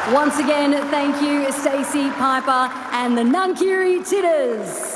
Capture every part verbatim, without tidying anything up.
Once again, thank you, Stacey Piper and the Nunkiri Titters.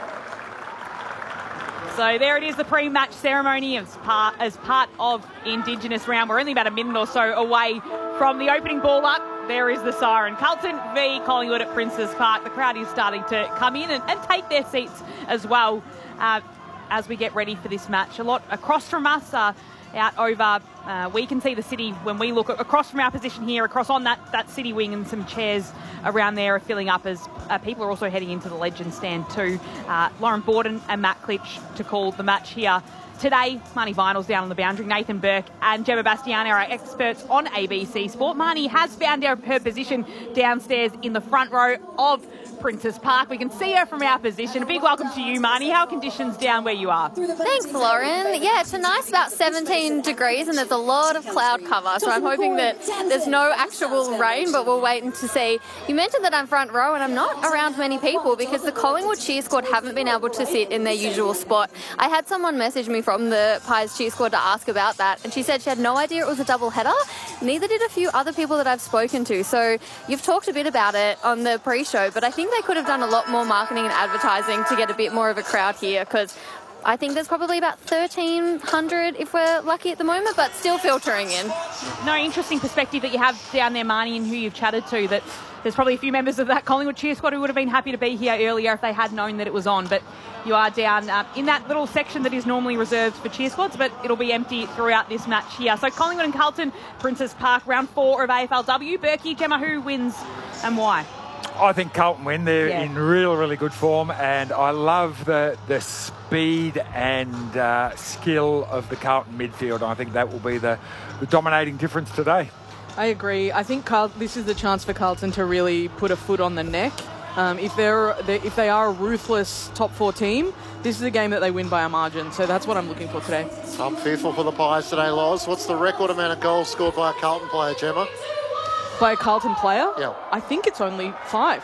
So there it is, the pre-match ceremony as part, as part of Indigenous round. We're only about a minute or so away from the opening ball up. There is the siren. Carlton v Collingwood at Princes Park. The crowd is starting to come in and, and take their seats as well uh, as we get ready for this match. A lot across from us uh, out over, uh, we can see the city when we look across from our position here, across on that, that city wing, and some chairs around there are filling up as uh, people are also heading into the Legend stand too. Uh, Lauren Borden and Matt Klitsch to call the match here today. Marnie Vinal's down on the boundary. Nathan Burke and Gemma Bastiani are our experts on A B C Sport. Marnie has found her, her position downstairs in the front row of Princes Park. We can see her from our position. A big welcome to you, Marnie. How are conditions down where you are? Thanks, Lauren. Yeah, it's a nice about seventeen degrees and there's a lot of cloud cover, so I'm hoping that there's no actual rain, but we're waiting to see. You mentioned that I'm front row and I'm not around many people because the Collingwood cheer squad haven't been able to sit in their usual spot. I had someone message me from the Pies cheer squad to ask about that, and she said she had no idea it was a double header. Neither did a few other people that I've spoken to. So you've talked a bit about it on the pre-show, but I think they could have done a lot more marketing and advertising to get a bit more of a crowd here, because I think there's probably about thirteen hundred if we're lucky at the moment, but still filtering in. No, interesting perspective that you have down there, Marnie, and who you've chatted to, that there's probably a few members of that Collingwood cheer squad who would have been happy to be here earlier if they had known that it was on. But you are down uh, in that little section that is normally reserved for cheer squads, but it'll be empty throughout this match here. So Collingwood and Carlton, Princes Park, round four of A F L W. Berkey, Gemma, who wins and why? I think Carlton win. They're yeah. in real, really good form, and I love the the speed and uh, skill of the Carlton midfield. I think that will be the, the dominating difference today. I agree. I think Carl, this is the chance for Carlton to really put a foot on the neck. Um, if they're they, if they are a ruthless top four team, this is a game that they win by a margin. So that's what I'm looking for today. I'm fearful for the Pies today, Loz. What's the record amount of goals scored by a Carlton player, Gemma? By a Carlton player? Yeah. I think it's only five.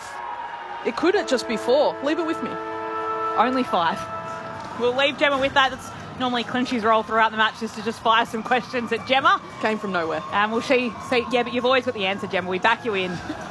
It could just be four. Leave it with me. Only five. We'll leave Gemma with that. That's normally Clinchy's role throughout the match, just to just fire some questions at Gemma. Came from nowhere. And we'll see, see yeah, but you've always got the answer, Gemma. We back you in.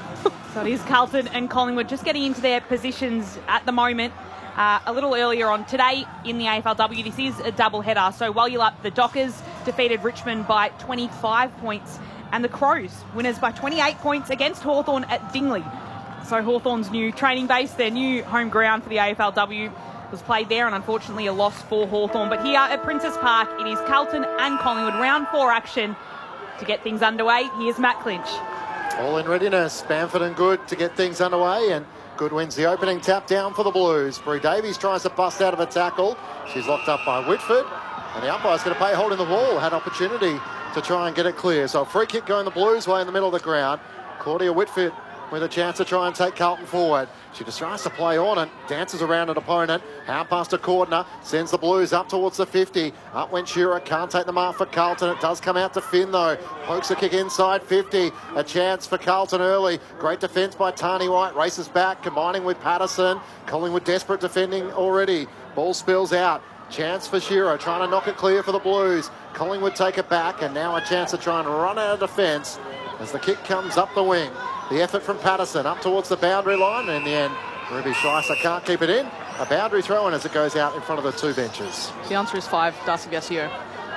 So it is Carlton and Collingwood just getting into their positions at the moment. Uh, a little earlier on today in the A F L W, this is a double header. So while you're up, the Dockers defeated Richmond by twenty-five points. And the Crows, winners by twenty-eight points against Hawthorn at Dingley. So Hawthorn's new training base, their new home ground for the A F L W, was played there, and unfortunately a loss for Hawthorn. But here at Princes Park, it is Carlton and Collingwood, round four action. To get things underway, here's Matt Klitsch. All in readiness. Bamford and Good to get things underway, and Good wins the opening tap down for the Blues. Bree Davies tries to bust out of a tackle. She's locked up by Whitford, and the umpire's going to pay holding the ball. Had opportunity to try and get it clear. So a free kick going the Blues way in the middle of the ground. Claudia Whitford with a chance to try and take Carlton forward. She just tries to play on it, dances around an opponent. Out past a Cordner, sends the Blues up towards the fifty. Up went Shearer, can't take the mark for Carlton. It does come out to Finn though. Pokes a kick inside fifty. A chance for Carlton early. Great defence by Tani White. Races back, combining with Patterson. Collingwood desperate defending already. Ball spills out. Chance for Shearer, trying to knock it clear for the Blues. Collingwood take it back, and now a chance to try and run out of defence as the kick comes up the wing. The effort from Patterson up towards the boundary line, and in the end, Ruby Schreiser can't keep it in. A boundary throw in as it goes out in front of the two benches. The answer is five, Darcy Gassio.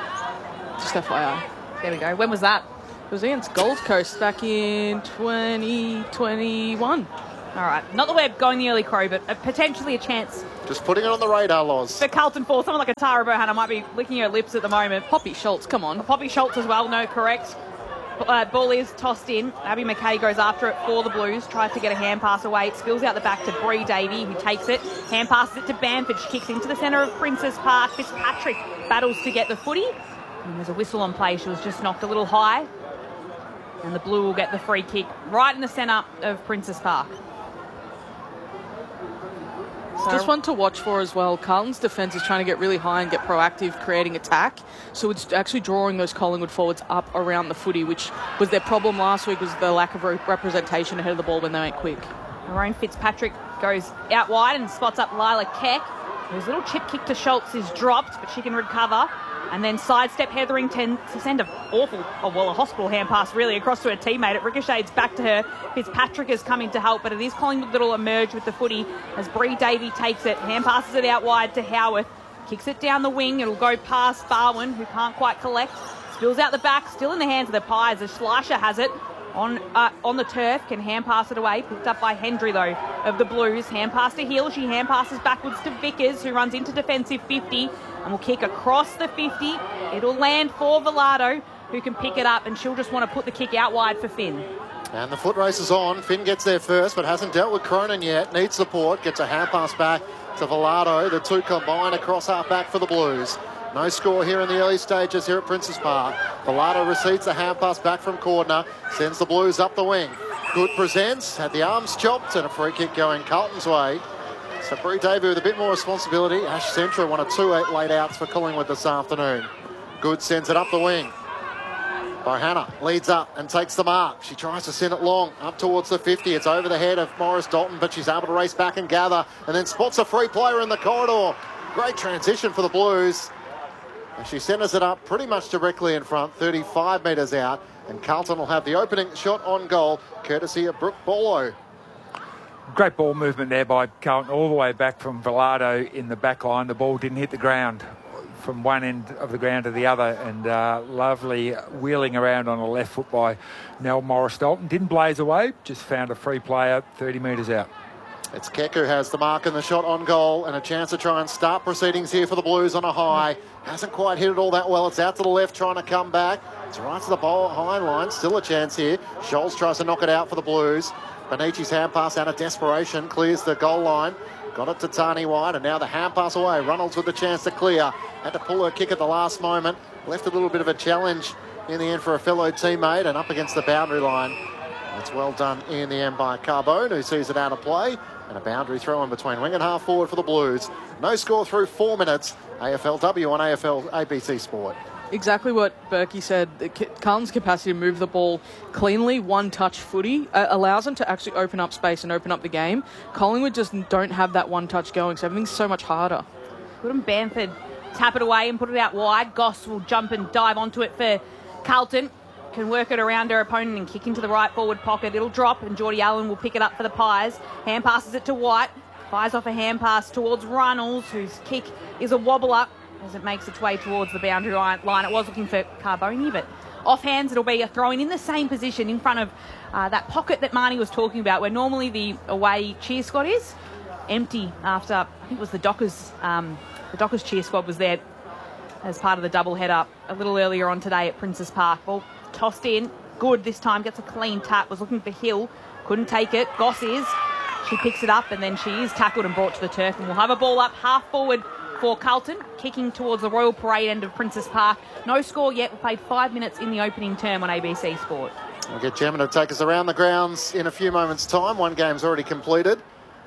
Just F Y I. There we go. When was that? It was against Gold Coast back in twenty twenty-one. All right. Not that we're going the early crow, but potentially a chance. Just putting it on the radar, Loz. For Carlton four, someone like a Tara Bohanna might be licking her lips at the moment. Poppy Schultz, come on. Poppy Schultz as well, no, correct. Uh, ball is tossed in. Abby McKay goes after it for the Blues. Tries to get a hand pass away. It spills out the back to Bree Davey, who takes it. Hand passes it to Bamford. She kicks into the centre of Princes Park. Fitzpatrick battles to get the footy. And there's a whistle on play. She was just knocked a little high. And the Blue will get the free kick right in the centre of Princes Park. So just one to watch for as well. Carlton's defence is trying to get really high and get proactive, creating attack. So it's actually drawing those Collingwood forwards up around the footy, which was their problem last week, was the lack of re- representation ahead of the ball when they went quick. Maureen Fitzpatrick goes out wide and spots up Lila Keck, whose little chip kick to Schultz is dropped, but she can recover. and then sidestep Hetherington to send an awful, oh, well, a hospital hand pass really across to her teammate. It ricochets back to her. Fitzpatrick is coming to help, but it is Collingwood that'll emerge with the footy as Bree Davey takes it, hand passes it out wide to Howarth, kicks it down the wing. It'll go past Barwin, who can't quite collect. Spills out the back, still in the hands of the Pies as Schleicher has it. On uh, on the turf, can hand pass it away. Picked up by Hendry, though, of the Blues. Hand pass to Hill. She hand passes backwards to Vickers, who runs into defensive fifty and will kick across the fifty. It'll land for Velado, who can pick it up, and she'll just want to put the kick out wide for Finn. And the foot race is on. Finn gets there first, but hasn't dealt with Cronin yet. Needs support. Gets a hand pass back to Velado. The two combine across half back for the Blues. No score here in the early stages here at Princes Park. Velado receives the hand pass back from Cordner. Sends the Blues up the wing. Good presents. Had the arms chopped and a free kick going Carlton's way. So Bree Davey with a bit more responsibility. Ash Centra, one of two eight late outs for Collingwood this afternoon. Good sends it up the wing. Bohanna leads up and takes the mark. She tries to send it long up towards the fifty. It's over the head of Morris Dalton, but she's able to race back and gather and then spots a free player in the corridor. Great transition for the Blues. And she centres it up pretty much directly in front, thirty-five metres out. And Carlton will have the opening shot on goal, courtesy of Brooke Borlow. Great ball movement there by Carlton, all the way back from Velado in the back line. The ball didn't hit the ground from one end of the ground to the other. And uh, lovely wheeling around on the left foot by Nell Morris Dalton. Didn't blaze away, just found a free player thirty metres out. It's Keck who has the mark and the shot on goal and a chance to try and start proceedings here for the Blues on a high. Hasn't quite hit it all that well. It's out to the left trying to come back. It's right to the ball high line. Still a chance here. Scholes tries to knock it out for the Blues. Bonici's hand pass out of desperation. Clears the goal line. Got it to Tani White and now the hand pass away. Reynolds with the chance to clear. Had to pull her kick at the last moment. Left a little bit of a challenge in the end for a fellow teammate and up against the boundary line. It's well done in the end by Carbone, who sees it out of play. And a boundary throw in between wing and half forward for the Blues. No score through four minutes. A F L W on A F L A B C Sport. Exactly what Berkey said. Carlton's capacity to move the ball cleanly, one-touch footy, uh, allows them to actually open up space and open up the game. Collingwood just don't have that one-touch going, so everything's so much harder. Couldn't Bamford tap it away and put it out wide. Goss will jump and dive onto it for Carlton. Can work it around her opponent and kick into the right forward pocket. It'll drop and Geordie Allen will pick it up for the Pies. Hand passes it to White. Fires off a hand pass towards Runnels, whose kick is a wobbler as it makes its way towards the boundary line. It was looking for Carboni, but off hands it'll be a throw-in in the same position in front of uh, that pocket that Marnie was talking about, where normally the away cheer squad is. Empty after, I think it was the Dockers, um, the Dockers cheer squad was there as part of the double header a little earlier on today at Princes Park. Well, tossed in, good this time, gets a clean tap, was looking for Hill, couldn't take it. Goss is, she picks it up and then she is tackled and brought to the turf, and we'll have a ball up half forward for Carlton, kicking towards the Royal Parade end of Princes Park. No score yet. We played five minutes in the opening term on A B C Sport. We'll get Gemma to take us around the grounds in a few moments' time. One game's already completed.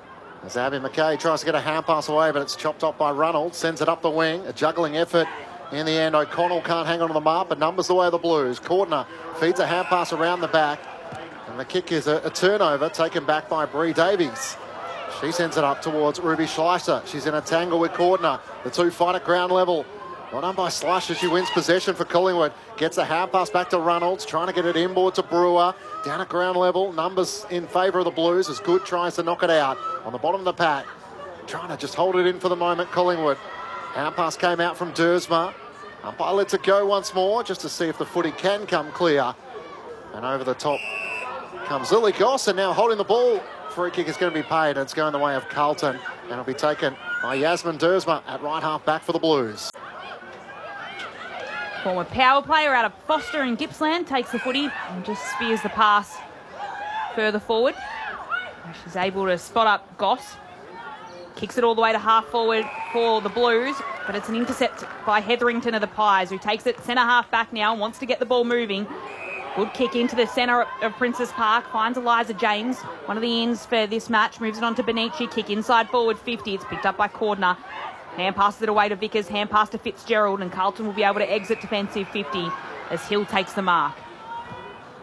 As Abby McKay tries to get a hand pass away, but it's chopped off by Runnels, sends it up the wing, a juggling effort. In the end, O'Connell can't hang on to the mark, but numbers the way of the Blues. Cordner feeds a hand pass around the back, and the kick is a, a turnover taken back by Bree Davies. She sends it up towards Ruby Schleicher. She's in a tangle with Cordner. The two fight at ground level. Well done by Schleicher. She wins possession for Collingwood. Gets a hand pass back to Reynolds, trying to get it inboard to Brewer. Down at ground level. Numbers in favour of the Blues as Good tries to knock it out. On the bottom of the pack. Trying to just hold it in for the moment, Collingwood. Hand pass came out from Dersma. Umpire lets it go once more just to see if the footy can come clear. And over the top comes Lily Goss, and now holding the ball. Free kick is going to be paid, and it's going the way of Carlton. And it'll be taken by Yasmin Dersma at right half back for the Blues. Former power player out of Foster in Gippsland takes the footy and just spears the pass further forward. She's able to spot up Goss. Kicks it all the way to half forward for the Blues, but it's an intercept by Hetherington of the Pies, who takes it centre half back now and wants to get the ball moving. Good kick into the centre of Princes Park, finds Eliza James, one of the ends for this match, moves it on to Benici, kick inside forward fifty, it's picked up by Cordner. Hand passes it away to Vickers, hand pass to Fitzgerald, and Carlton will be able to exit defensive fifty as Hill takes the mark.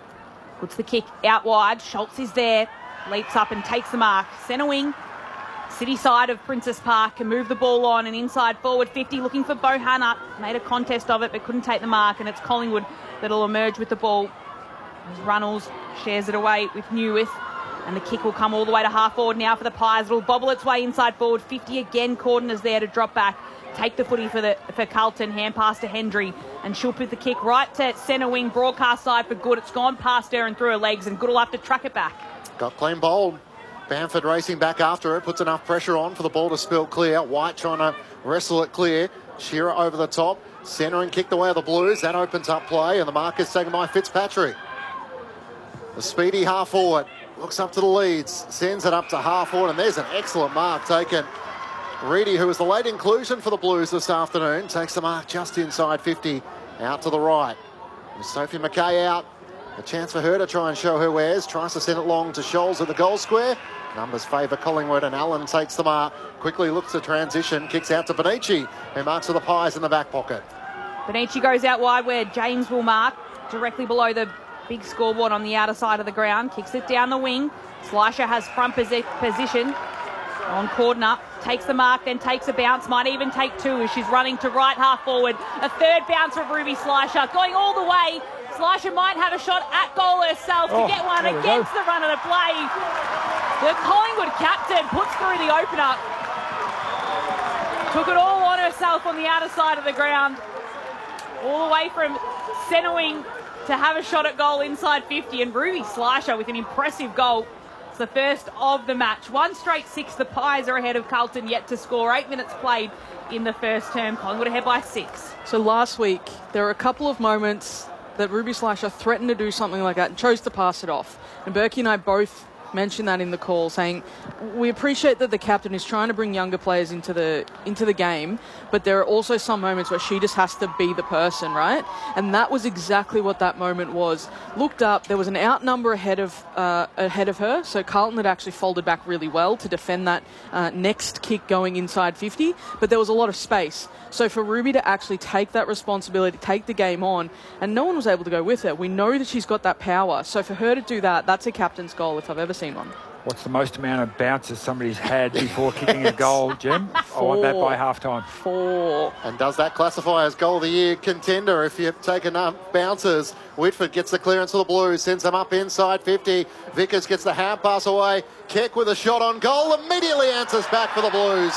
Puts the kick out wide, Schultz is there, leaps up and takes the mark. Centre wing, city side of Princess Park can move the ball on and inside forward fifty, looking for Bohanna. Made a contest of it but couldn't take the mark, and it's Collingwood that'll emerge with the ball. Runnels shares it away with Newith, and the kick will come all the way to half forward now for the Pies. It'll bobble its way inside forward fifty again. Corden is there to drop back, take the footy for the for Carlton. Hand pass to Hendry, and she'll put the kick right to centre wing, broadcast side for Good. It's gone past her and through her legs, and Good will have to track it back. Got clean bowled. Bamford racing back after it, puts enough pressure on for the ball to spill clear. White trying to wrestle it clear. Shearer over the top, centre and kicked away the Blues. That opens up play, and the mark is taken by Fitzpatrick. The speedy half forward looks up to the leads, sends it up to half forward, and there's an excellent mark taken. Reedy, who was the late inclusion for the Blues this afternoon, takes the mark just inside fifty, out to the right. With Sophie Mackay out, a chance for her to try and show her wares. Tries to send it long to Scholes at the goal square. Numbers favour Collingwood, and Allen takes the mark. Quickly looks to transition, kicks out to Benici, who marks for the Pies in the back pocket. Benici goes out wide where James will mark, directly below the big scoreboard on the outer side of the ground. Kicks it down the wing. Slisher has front posi position on Cordner. Takes the mark, then takes a bounce. Might even take two as she's running to right half forward. A third bounce from Ruby Slisher. Going all the way. Slisher might have a shot at goal herself oh, to get one against the run of the play. The Collingwood captain puts through the opener. Took it all on herself on the outer side of the ground. All the way from centre wing to have a shot at goal inside fifty, and Ruby Slisher with an impressive goal. It's the first of the match. One straight six. The Pies are ahead of Carlton, yet to score. Eight minutes played in the first term. Collingwood ahead by six. So last week, there were a couple of moments that Ruby Slisher threatened to do something like that and chose to pass it off. And Berkey and I both mentioned that in the call, saying we appreciate that the captain is trying to bring younger players into the into the game, but there are also some moments where she just has to be the person, right? And that was exactly what that moment was. Looked up, there was an out number ahead of uh, ahead of her, so Carlton had actually folded back really well to defend that uh, next kick going inside fifty, but there was a lot of space. So for Ruby to actually take that responsibility, take the game on, and no one was able to go with her. We know that she's got that power, so for her to do that, that's a captain's goal if I've ever seen one. What's the most amount of bounces somebody's had before kicking a goal, Jim? I want that by half-time. Four. And does that classify as goal of the year contender if you take enough bounces? Whitford gets the clearance for the Blues, sends them up inside fifty. Vickers gets the hand pass away. Keck with a shot on goal, immediately answers back for the Blues.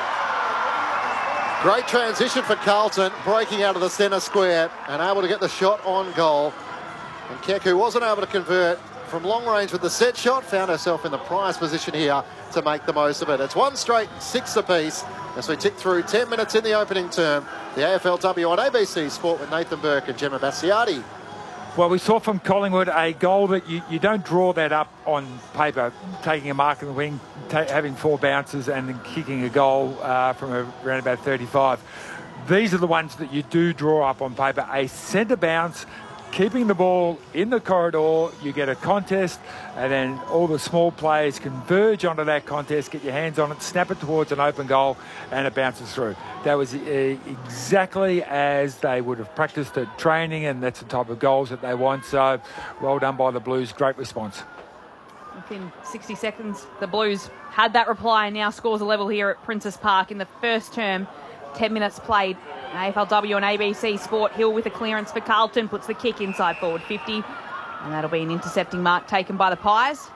Great transition for Carlton, breaking out of the centre square and able to get the shot on goal. And Keck, who wasn't able to convert from long range with the set shot, found herself in the prize position here to make the most of it. It's one straight six apiece as we tick through ten minutes in the opening term. The A F L W on A B C Sport with Nathan Burke and Gemma Bastiati. Well, we saw from Collingwood a goal that you, you don't draw that up on paper, taking a mark in the wing, having four bounces and then kicking a goal uh, from around about thirty-five. These are the ones that you do draw up on paper. A centre bounce, keeping the ball in the corridor, you get a contest, and then all the small players converge onto that contest, get your hands on it, snap it towards an open goal, and it bounces through. That was uh, exactly as they would have practiced at training, and that's the type of goals that they want. So, well done by the Blues. Great response. Within sixty seconds, the Blues had that reply and now scores a level here at Princess Park in the first term. ten minutes played. A F L W on A B C Sport. Hill with a clearance for Carlton, puts the kick inside forward fifty, and that'll be an intercepting mark taken by the Pies.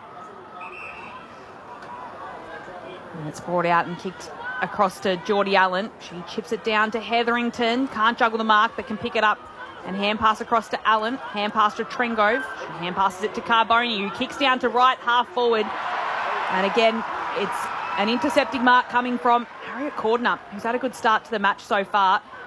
And it's brought out and kicked across to Geordie Allen. She chips it down to Hetherington. Can't juggle the mark, but can pick it up and hand pass across to Allen. Hand pass to Trengove. She hand passes it to Carboni, who kicks down to right half forward. And again, it's an intercepting mark coming from Harriet Cordner, who's had a good start to the match so far.